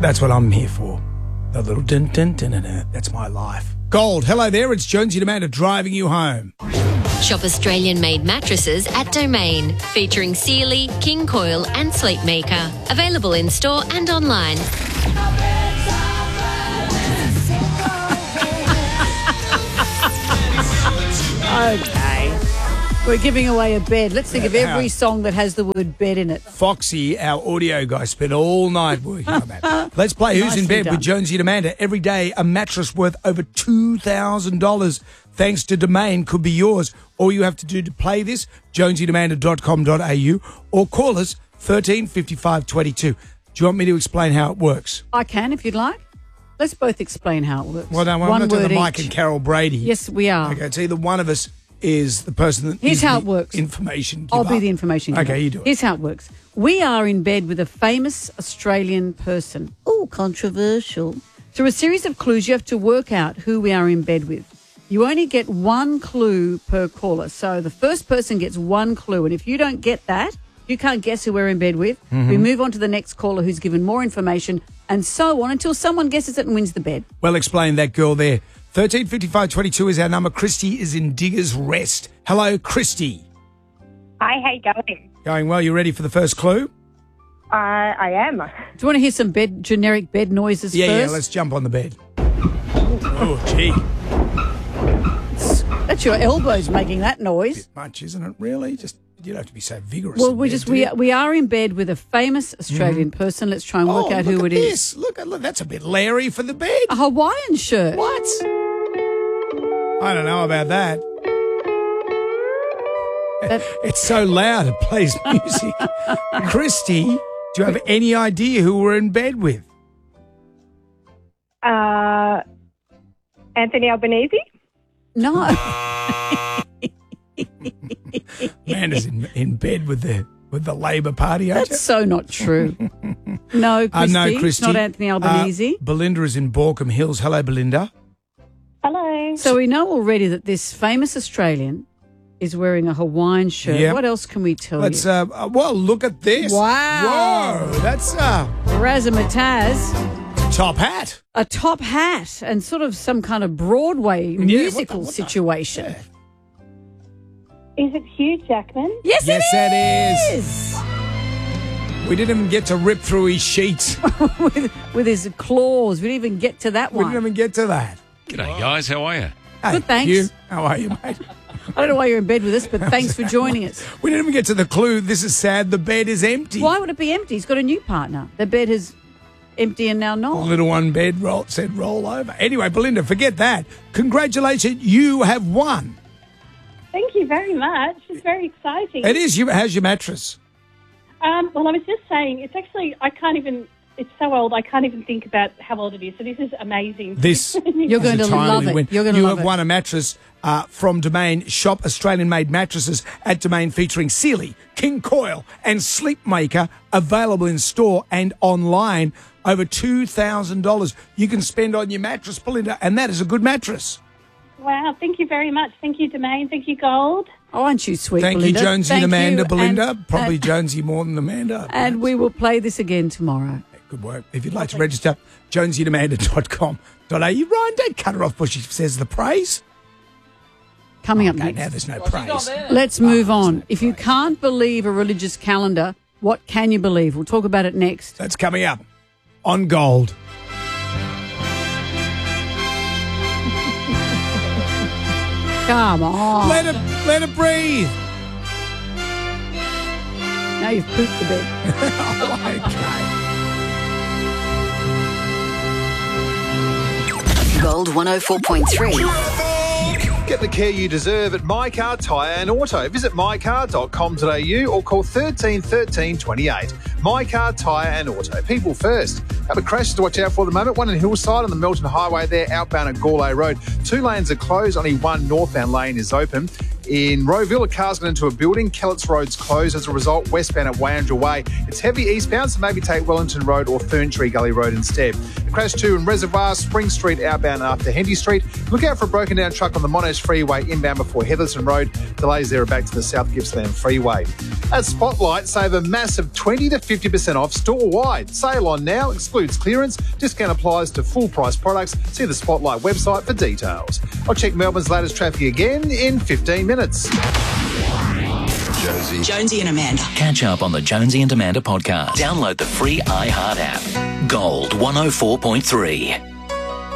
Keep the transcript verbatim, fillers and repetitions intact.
That's what I'm here for. The little dun dun dun dun dun. That's my life. Gold, hello there. It's Jonesy and Amanda driving you home. Shop Australian-made mattresses at Domain, featuring Sealy, King Coil and Sleepmaker. Available in store and online. Okay. We're giving away a bed. Let's think of every song that has the word bed in it. Foxy, our audio guy, spent all night working on that. Let's play Who's Nicely in Bed done. with Jonesy and Amanda. Every day, a mattress worth over two thousand dollars thanks to Domain could be yours. All you have to do to play this, jonesy and amanda dot com dot a u, or call us thirteen fifty-five twenty-two. Do you want me to explain how it works? I can, if you'd like. Let's both explain how it works. Well, no, I'm One not doing word the Mike each. and Carol Brady. Yes, we are. Okay, it's either one of us is the person that Here's is how the it works. information I'll giver. be the information giver. Okay, you do it. Here's how it works. We are in bed with a famous Australian person. Oh, controversial. Through a series of clues, you have to work out who we are in bed with. You only get one clue per caller. So the first person gets one clue. And if you don't get that, you can't guess who we're in bed with. Mm-hmm. We move on to the next caller who's given more information and so on until someone guesses it and wins the bed. Well explained, that girl there. thirteen fifty-five twenty-two is our number. Christy is in Diggers Rest. Hello, Christy. Hi, how you going? Going well. You ready for the first clue? Uh, I am. Do you want to hear some bed generic bed noises Yeah, first? yeah, let's jump on the bed. Oh, gee. That's your elbows making that noise. Much, isn't it, really? Just, you don't have to be so vigorous. Well, in we bed, just do we you? are, we are in bed with a famous Australian person. Let's try and work oh, out look who at it is. this. Look at look, that's a bit Larry for the bed. A Hawaiian shirt. What? I don't know about that. That- It's so loud it plays music. Christy, do you have any idea who we're in bed with? Uh, Anthony Albanese? No. Amanda's in, in bed with the with the Labor Party, aren't That's so not true. No, you? Uh, Christy. no, It's Christy. not Anthony Albanese. Uh, Belinda is in Borkham Hills. Hello, Belinda. Hello. so we know already that this famous Australian is wearing a Hawaiian shirt. Yep. What else can we tell Let's. you? Uh, uh, well, look at this. Wow. Whoa, that's uh, Razzmatazz, top hat. a top hat and sort of some kind of Broadway what musical the- what the- situation. Yeah. Is it Hugh Jackman? Yes, Yes, it it is. We didn't even get to rip through his sheets. with, with his claws. We didn't even get to that We one. didn't even get to that. G'day, guys. How are you? Hey, Good, thanks. Hugh, how are you, mate? I don't know why you're in bed with us, but thanks for joining us. We didn't even get to the clue. This is sad. The bed is empty. Why would it be empty? He's got a new partner. The bed is empty and now The not. little one bed roll, said roll over. Anyway, Belinda, forget that. Congratulations. You have won. Thank you very much. It's very exciting. It is. You. How's your mattress? Um, well, I was just saying, it's actually, I can't even, it's so old, I can't even think about how old it is. So this is amazing. This You're going is to a love timely it. win. You're going to You love have it. won a mattress uh, from Domain. Shop Australian-made mattresses at Domain featuring Sealy, King Coil and Sleepmaker, available in store and online. Over two thousand dollars you can spend on your mattress, Belinda, and that is a good mattress. Wow, thank you very much. Thank you, Domain. Thank you, Gold. Oh, aren't you sweet, Thank Belinda? you, Jonesy Thank and Amanda, you, Belinda. and- Probably and- Jonesy more than Amanda. And we will play this again tomorrow. Good work. If you'd like to register, jonesy and amanda dot com dot a u. Ryan, don't cut her off before she says the praise. Coming up Okay, next. now there's no praise. Let's move on. If you can't believe a religious calendar, what can you believe? We'll talk about it next. That's coming up on Gold. Come on. Let it, let it breathe. Now you've pooped the bed. Okay. Gold one oh four point three. Get the care you deserve at My Car Tyre and Auto. Visit my car dot com dot a u or call thirteen thirteen twenty-eight. My Car Tyre and Auto. People first. Have a crash to watch out for at the moment. One in Hillside on the Melton Highway there, outbound at Gourlay Road. Two lanes are closed. Only one northbound lane is open. In Rowville, a car's got into a building. Kellett's Road's closed as a result. Westbound at Wayandra Way. It's heavy eastbound, so maybe take Wellington Road or Ferntree Gully Road instead. A crash too in Reservoir, Spring Street outbound after Hendy Street. Look out for a broken down truck on the Monash Freeway inbound before Heatherton Road. Delays there are back to the South Gippsland Freeway. At Spotlight, save a massive twenty to fifty fifty percent off store-wide. Sale on now, excludes clearance. Discount applies to full-price products. See the Spotlight website for details. I'll check Melbourne's latest traffic again in fifteen minutes. Jonesy. Jonesy and Amanda. Catch up on the Jonesy and Amanda podcast. Download the free iHeart app. Gold one oh four point three.